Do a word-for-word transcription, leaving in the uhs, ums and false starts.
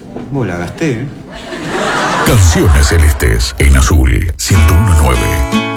Vos la gasté, ¿eh? Canciones celestes en Azul ciento uno punto nueve.